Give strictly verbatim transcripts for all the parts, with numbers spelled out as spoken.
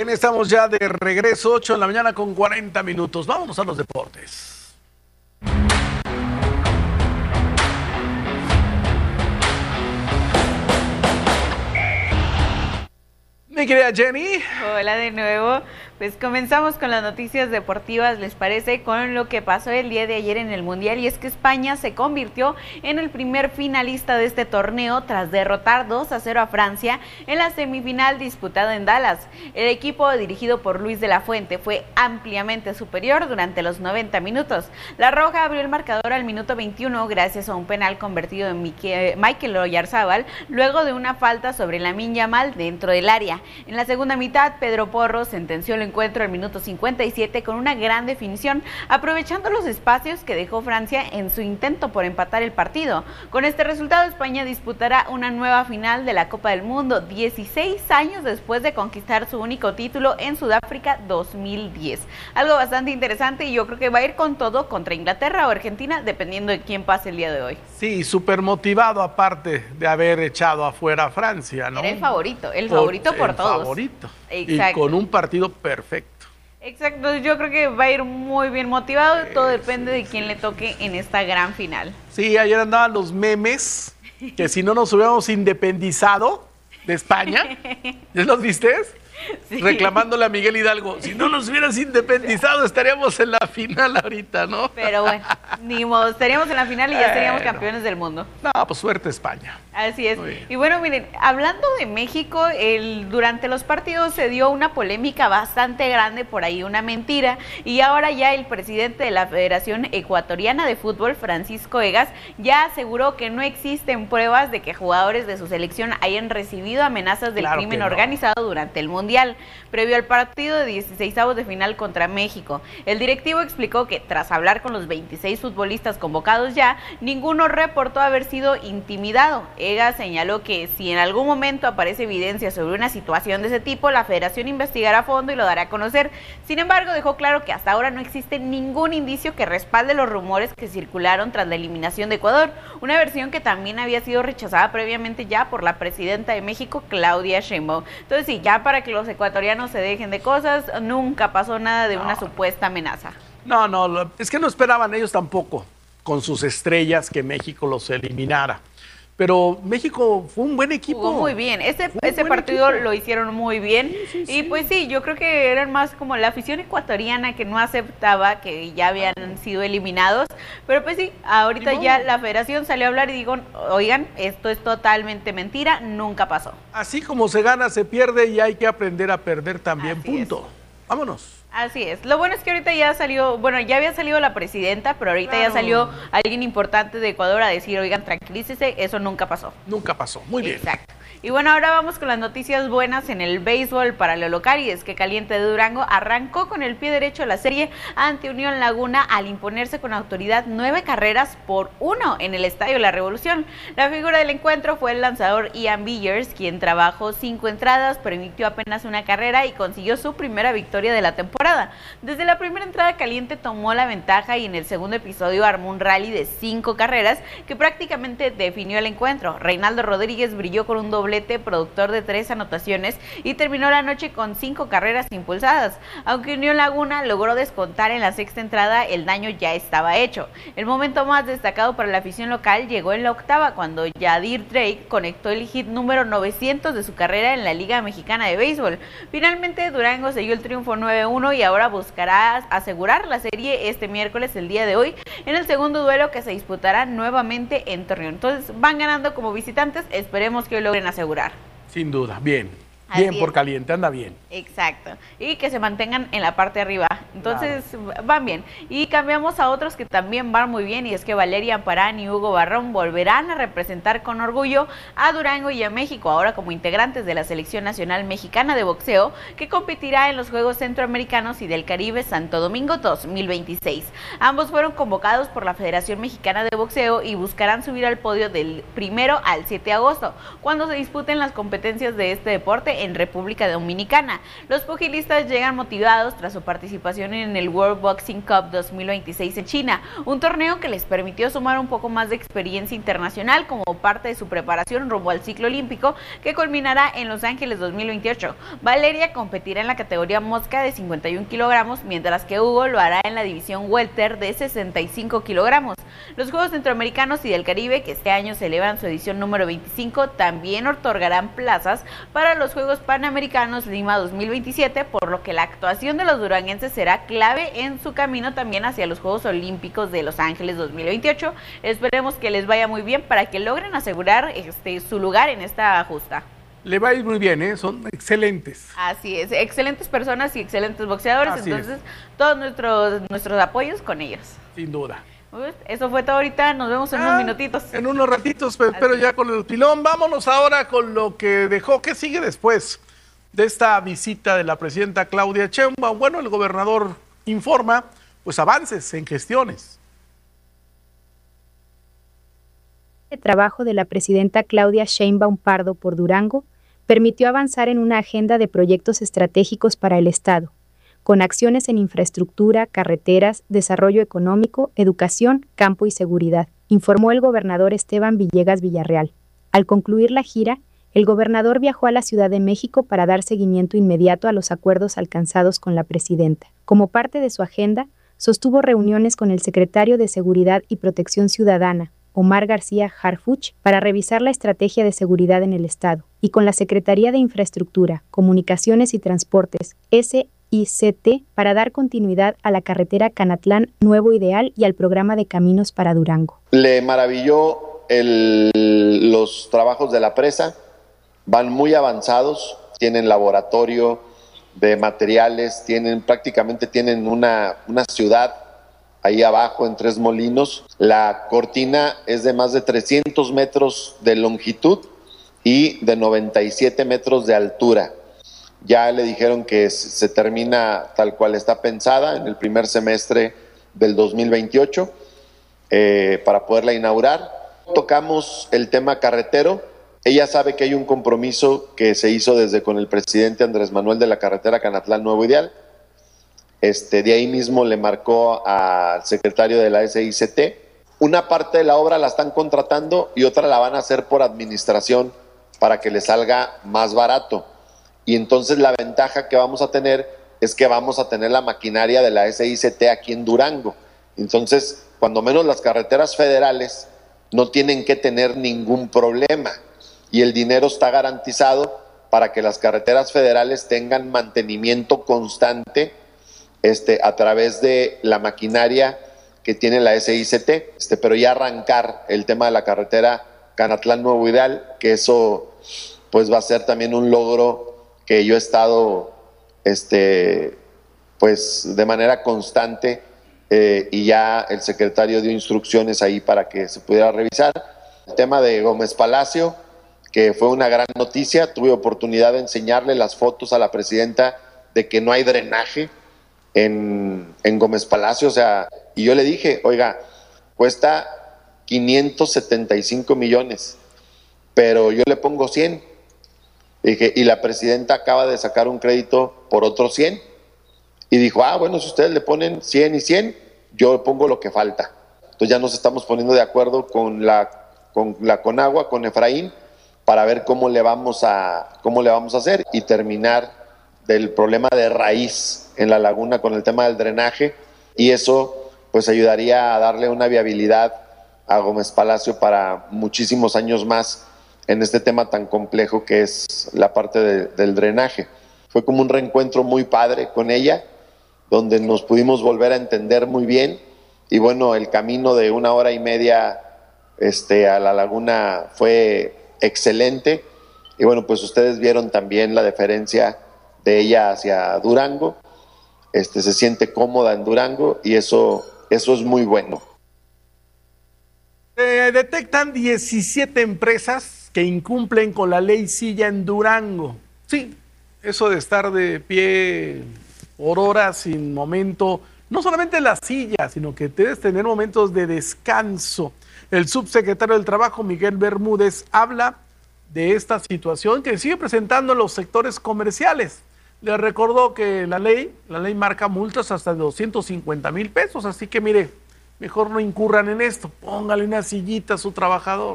Bien, estamos ya de regreso, ocho de la mañana con cuarenta minutos. Vámonos a los deportes. Mi querida Jenny. Hola de nuevo. Pues comenzamos con las noticias deportivas, ¿les parece? Con lo que pasó el día de ayer en el Mundial, y es que España se convirtió en el primer finalista de este torneo tras derrotar dos a cero a Francia en la semifinal disputada en Dallas. El equipo dirigido por Luis de la Fuente fue ampliamente superior durante los noventa minutos. La Roja abrió el marcador al minuto veintiuno gracias a un penal convertido en Mikel Oyarzabal luego de una falta sobre Lamine Yamal dentro del área. En la segunda mitad, Pedro Porro sentenció el encuentro al minuto cincuenta y siete con una gran definición, aprovechando los espacios que dejó Francia en su intento por empatar el partido. Con este resultado, España disputará una nueva final de la Copa del Mundo, dieciséis años después de conquistar su único título en Sudáfrica dos mil diez. Algo bastante interesante, y yo creo que va a ir con todo contra Inglaterra o Argentina, dependiendo de quién pase el día de hoy. Sí, súper motivado, aparte de haber echado afuera a Francia, ¿no? Era el favorito, el favorito por, por el todos. favorito. Exacto. Y con un partido perfecto. Exacto, yo creo que va a ir muy bien motivado, todo depende de quién le toque en esta gran final. Sí, ayer andaban los memes, que si no nos hubiéramos independizado de España, ¿ya los viste? Sí. Reclamándole a Miguel Hidalgo, si no nos hubieras independizado estaríamos en la final ahorita, ¿no? Pero bueno, ni modo, estaríamos en la final y ya bueno, seríamos campeones del mundo. No, pues suerte España. Así es. Y bueno, miren, hablando de México, el, durante los partidos se dio una polémica bastante grande, por ahí una mentira, y ahora ya el presidente de la Federación Ecuatoriana de Fútbol, Francisco Egas, ya aseguró que no existen pruebas de que jugadores de su selección hayan recibido amenazas del claro crimen no. organizado durante el Mundial. Previo al partido de dieciseisavos de final contra México. El directivo explicó que tras hablar con los veintiséis futbolistas convocados ya, ninguno reportó haber sido intimidado. Egas señaló que si en algún momento aparece evidencia sobre una situación de ese tipo, la federación investigará a fondo y lo dará a conocer. Sin embargo, dejó claro que hasta ahora no existe ningún indicio que respalde los rumores que circularon tras la eliminación de Ecuador, una versión que también había sido rechazada previamente ya por la presidenta de México, Claudia Sheinbaum. Entonces sí, ya para que los ecuatorianos se dejen de cosas, nunca pasó nada de no. una supuesta amenaza. No, no, es que no esperaban ellos tampoco, con sus estrellas, que México los eliminara. Pero México fue un buen equipo. Jugó muy bien, ese, ese partido equipo. Lo hicieron muy bien. Sí, sí, sí. Y pues sí, yo creo que eran más como la afición ecuatoriana que no aceptaba que ya habían sido eliminados. Pero pues sí, ahorita ya la federación salió a hablar y digo, oigan, esto es totalmente mentira, nunca pasó. Así como se gana, se pierde, y hay que aprender a perder también, Así punto. Es. Vámonos. Así es. Lo bueno es que ahorita ya salió, bueno, ya había salido la presidenta, pero ahorita claro. ya salió alguien importante de Ecuador a decir, oigan, tranquilícese, eso nunca pasó. Nunca pasó, muy bien. Exacto. Y bueno, ahora vamos con las noticias buenas en el béisbol para lo local, y es que Caliente de Durango arrancó con el pie derecho la serie ante Unión Laguna al imponerse con autoridad nueve carreras por uno en el Estadio La Revolución. La figura del encuentro fue el lanzador Ian Byers, quien trabajó cinco entradas, permitió apenas una carrera y consiguió su primera victoria de la temporada. Desde la primera entrada, Caliente tomó la ventaja y en el segundo episodio armó un rally de cinco carreras que prácticamente definió el encuentro. Reinaldo Rodríguez brilló con un doble productor de tres anotaciones y terminó la noche con cinco carreras impulsadas. Aunque Unión Laguna logró descontar en la sexta entrada, el daño ya estaba hecho. El momento más destacado para la afición local llegó en la octava, cuando Yadir Drake conectó el hit número novecientos de su carrera en la Liga Mexicana de Béisbol. Finalmente, Durango selló el triunfo nueve uno y ahora buscará asegurar la serie este miércoles, el día de hoy, en el segundo duelo que se disputará nuevamente en Torreón. Entonces van ganando como visitantes, esperemos que hoy logren asegurar. Sin duda, bien. Bien Así por es. Caliente, anda bien. Exacto. Y que se mantengan en la parte de arriba. Entonces, claro. van bien. Y cambiamos a otros que también van muy bien, y es que Valeria Amparán y Hugo Barrón volverán a representar con orgullo a Durango y a México, ahora como integrantes de la Selección Nacional Mexicana de Boxeo, que competirá en los Juegos Centroamericanos y del Caribe Santo Domingo dos mil veintiséis. Ambos fueron convocados por la Federación Mexicana de Boxeo y buscarán subir al podio del primero al siete de agosto, cuando se disputen las competencias de este deporte Chile en República Dominicana. Los pugilistas llegan motivados tras su participación en el World Boxing Cup dos mil veintiséis en China, un torneo que les permitió sumar un poco más de experiencia internacional como parte de su preparación rumbo al ciclo olímpico que culminará en Los Ángeles dos mil veintiocho. Valeria competirá en la categoría mosca de cincuenta y un kilogramos, mientras que Hugo lo hará en la división welter de sesenta y cinco kilogramos. Los Juegos Centroamericanos y del Caribe, que este año celebran su edición número veinticinco, también otorgarán plazas para los Juegos Panamericanos Lima dos mil veintisiete, por lo que la actuación de los duranguenses será clave en su camino también hacia los Juegos Olímpicos de Los Ángeles dos mil veintiocho. Esperemos que les vaya muy bien para que logren asegurar este, su lugar en esta justa. Le va a ir muy bien, ¿eh? Son excelentes. Así es, excelentes personas y excelentes boxeadores, Así entonces es. todos nuestros, nuestros apoyos con ellos. Sin duda. Pues, eso fue todo ahorita, nos vemos en ah, unos minutitos. En unos ratitos, pues, pero ya con el pilón. Vámonos ahora con lo que dejó. ¿Qué sigue después de esta visita de la presidenta Claudia Sheinbaum? Bueno, el gobernador informa, pues, avances en gestiones. El trabajo de la presidenta Claudia Sheinbaum Pardo por Durango permitió avanzar en una agenda de proyectos estratégicos para el Estado, con acciones en infraestructura, carreteras, desarrollo económico, educación, campo y seguridad, informó el gobernador Esteban Villegas Villarreal. Al concluir la gira, el gobernador viajó a la Ciudad de México para dar seguimiento inmediato a los acuerdos alcanzados con la presidenta. Como parte de su agenda, sostuvo reuniones con el secretario de Seguridad y Protección Ciudadana, Omar García Harfuch, para revisar la estrategia de seguridad en el Estado, y con la Secretaría de Infraestructura, Comunicaciones y Transportes, S I C T, para dar continuidad a la carretera Canatlán Nuevo Ideal y al programa de caminos para Durango. Le maravilló el, los trabajos de la presa, van muy avanzados, tienen laboratorio de materiales, tienen prácticamente tienen una, una ciudad ahí abajo en Tres Molinos. La cortina es de más de trescientos metros de longitud y de noventa y siete metros de altura. Ya le dijeron que se termina tal cual está pensada en el primer semestre del dos mil veintiocho eh, para poderla inaugurar. Tocamos el tema carretero. Ella sabe que hay un compromiso que se hizo desde con el presidente Andrés Manuel de la carretera Canatlán Nuevo Ideal. Este, de ahí mismo le marcó al secretario de la S I C T. Una parte de la obra la están contratando y otra la van a hacer por administración para que le salga más barato. Y entonces la ventaja que vamos a tener es que vamos a tener la maquinaria de la S I C T aquí en Durango. Entonces, cuando menos las carreteras federales no tienen que tener ningún problema y el dinero está garantizado para que las carreteras federales tengan mantenimiento constante Este, a través de la maquinaria que tiene la S I C T, este, pero ya arrancar el tema de la carretera Canatlán Nuevo Ideal, que eso pues va a ser también un logro que yo he estado este, pues de manera constante eh, y ya el secretario dio instrucciones ahí para que se pudiera revisar. El tema de Gómez Palacio, que fue una gran noticia, tuve oportunidad de enseñarle las fotos a la presidenta de que no hay drenaje En, en Gómez Palacio, o sea, y yo le dije, oiga, cuesta quinientos setenta y cinco millones, pero yo le pongo cien. Y dije, y la presidenta acaba de sacar un crédito por otros cien. Y dijo, ah, bueno, si ustedes le ponen cien y cien, yo pongo lo que falta. Entonces ya nos estamos poniendo de acuerdo con la, con la Conagua, con Efraín, para ver cómo le vamos a, cómo le vamos a hacer y terminar del problema de raíz en la laguna con el tema del drenaje, y eso pues ayudaría a darle una viabilidad a Gómez Palacio para muchísimos años más en este tema tan complejo que es la parte de, del drenaje. Fue como un reencuentro muy padre con ella, donde nos pudimos volver a entender muy bien, y bueno, el camino de una hora y media este, a la laguna fue excelente, y bueno, pues ustedes vieron también la deferencia de ella hacia Durango. Este, se siente cómoda en Durango y eso, eso es muy bueno. Eh, detectan diecisiete empresas que incumplen con la ley silla en Durango. Sí, eso de estar de pie por horas sin momento, no solamente la silla, sino que debes tener momentos de descanso. El subsecretario del Trabajo, Miguel Bermúdez, habla de esta situación que sigue presentando los sectores comerciales. Les recordó que la ley, la ley marca multas hasta de doscientos cincuenta mil pesos, así que mire, mejor no incurran en esto, póngale una sillita a su trabajador.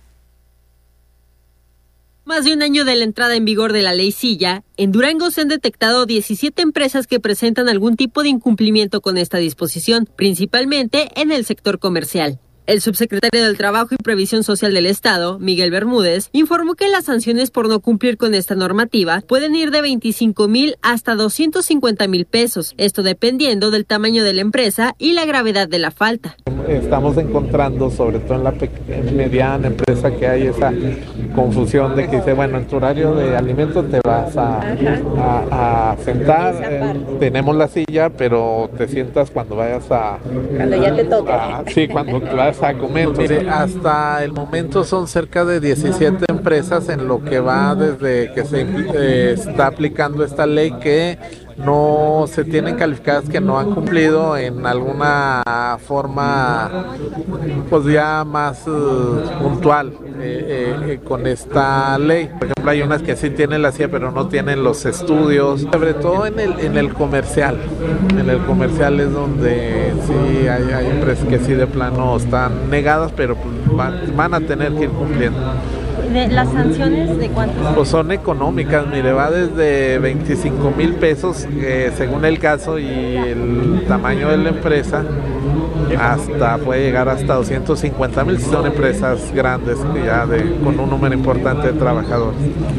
Más de un año de la entrada en vigor de la ley Silla, en Durango se han detectado diecisiete empresas que presentan algún tipo de incumplimiento con esta disposición, principalmente en el sector comercial. El subsecretario del Trabajo y Previsión Social del Estado, Miguel Bermúdez, informó que las sanciones por no cumplir con esta normativa pueden ir de veinticinco mil hasta doscientos cincuenta mil pesos, esto dependiendo del tamaño de la empresa y la gravedad de la falta. Estamos encontrando, sobre todo en la pequeña, mediana empresa, que hay esa confusión de que dice, bueno, en tu horario de alimento te vas a, a, a sentar, eh, tenemos la silla, pero te sientas cuando vayas a... Cuando ya te toque. A, sí, cuando vas a comer. Entonces, hasta el momento son cerca de diecisiete empresas en lo que va desde que se eh, está aplicando esta ley que no se tienen calificadas, que no han cumplido en alguna forma pues ya más uh, puntual eh, eh, con esta ley. Por ejemplo, hay unas que sí tienen la C I A pero no tienen los estudios, sobre todo en el en el comercial. En el comercial es donde sí hay, hay empresas que sí de plano están negadas, pero pues van, van a tener que ir cumpliendo. ¿De las sanciones de cuánto? Pues son económicas, mire, va desde veinticinco mil pesos eh, según el caso y el tamaño de la empresa, hasta puede llegar hasta doscientos cincuenta mil si son empresas grandes ya de, con un número importante de trabajadores.